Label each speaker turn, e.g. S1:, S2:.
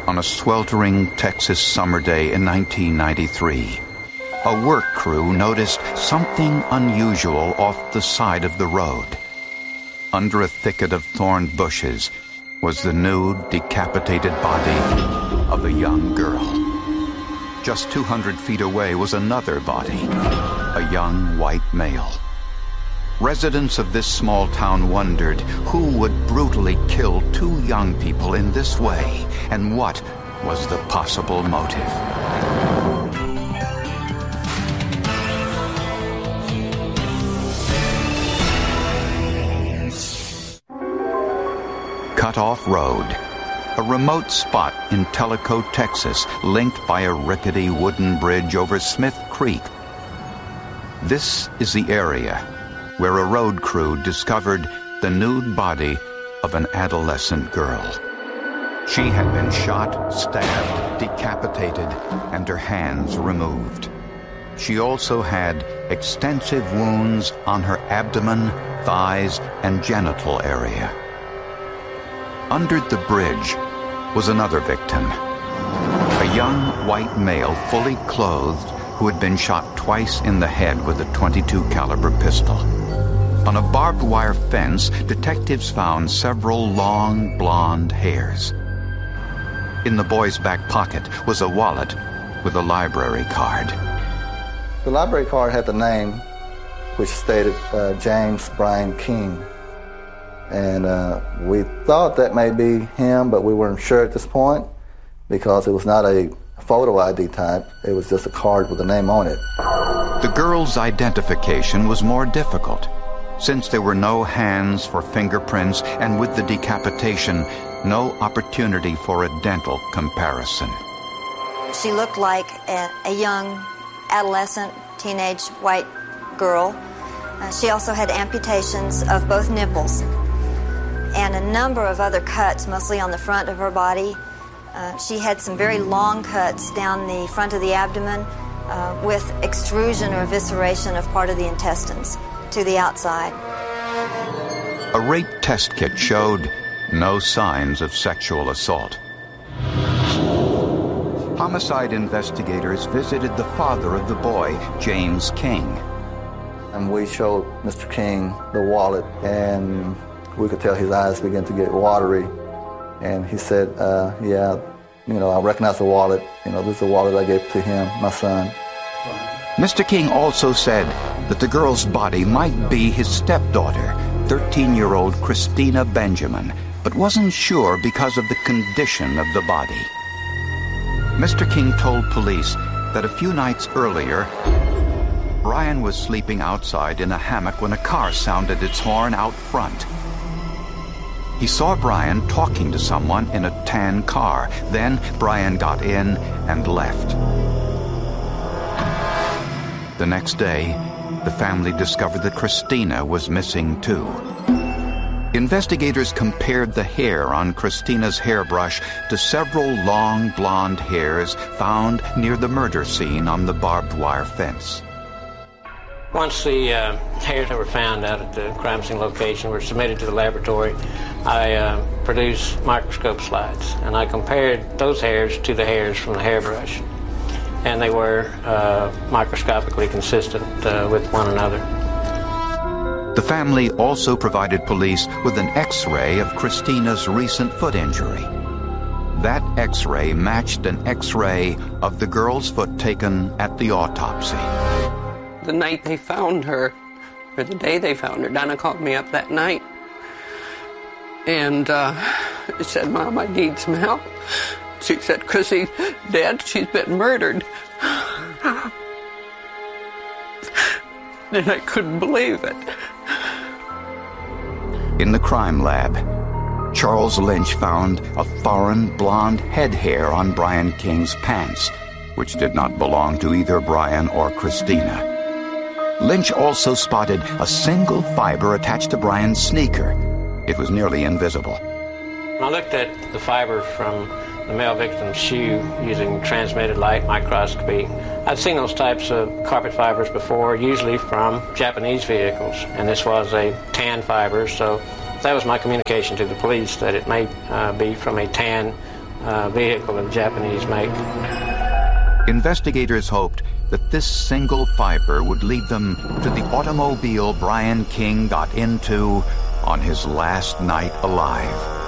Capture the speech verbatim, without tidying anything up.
S1: on a sweltering Texas summer day in nineteen ninety-three. A work crew noticed something unusual off the side of the road. Under a thicket of thorn bushes was the nude, decapitated body of a young girl. Just two hundred feet away was another body, a young white male. Residents of this small town wondered who would brutally kill two young people in this way, and what was the possible motive. Cut-off Road, a remote spot in Tellico, Texas, linked by a rickety wooden bridge over Smith Creek. This is the area where a road crew discovered the nude body of an adolescent girl. She had been shot, stabbed, decapitated, and her hands removed. She also had extensive wounds on her abdomen, thighs, and genital area. Under the bridge was another victim, a young white male fully clothed who had been shot twice in the head with a twenty-two caliber pistol. On a barbed wire fence, detectives found several long blonde hairs. In the boy's back pocket was a wallet with a library card.
S2: The library card had the name, which stated uh, James Brian King. And uh, we thought that may be him, but we weren't sure at this point because it was not a photo I D type. It was just a card with a name on it.
S1: The girl's identification was more difficult, since there were no hands for fingerprints and with the decapitation, no opportunity for a dental comparison.
S3: She looked like a, a young adolescent, teenage white girl. Uh, she also had amputations of both nipples and a number of other cuts, mostly on the front of her body. Uh, she had some very long cuts down the front of the abdomen uh, with extrusion or evisceration of part of the intestines to the outside.
S1: A rape test kit showed no signs of sexual assault. Homicide investigators visited the father of the boy, James King.
S2: And we showed Mister King the wallet, and we could tell his eyes began to get watery. And he said, uh, yeah, you know, I recognize the wallet. You know, this is the wallet I gave to him, my son.
S1: Mister King also said that the girl's body might be his stepdaughter, thirteen-year-old Christina Benjamin, but wasn't sure because of the condition of the body. Mister King told police that a few nights earlier, Brian was sleeping outside in a hammock when a car sounded its horn out front. He saw Brian talking to someone in a tan car. Then Brian got in and left. The next day, the family discovered that Christina was missing too. Investigators compared the hair on Christina's hairbrush to several long blonde hairs found near the murder scene on the barbed wire fence.
S4: Once the uh, hairs that were found out at the crime scene location were submitted to the laboratory, I uh, produced microscope slides, and I compared those hairs to the hairs from the hairbrush, and they were uh, microscopically consistent uh, with one another.
S1: The family also provided police with an X-ray of Christina's recent foot injury. That X-ray matched an X-ray of the girl's foot taken at the autopsy.
S5: The night they found her, or the day they found her, Donna called me up that night and uh, said, Mom, I need some help. She said, Chrissy's dead, she's been murdered. And I couldn't believe it.
S1: In the crime lab, Charles Lynch found a foreign blonde head hair on Brian King's pants, which did not belong to either Brian or Christina. Lynch also spotted a single fiber attached to Brian's sneaker. It was nearly invisible.
S4: I looked at the fiber from the male victim's shoe using transmitted light microscopy. I'd seen those types of carpet fibers before, usually from Japanese vehicles, and this was a tan fiber, so that was my communication to the police, that it may uh, be from a tan uh, vehicle of Japanese make.
S1: Investigators hoped that this single fiber would lead them to the automobile Brian King got into on his last night alive.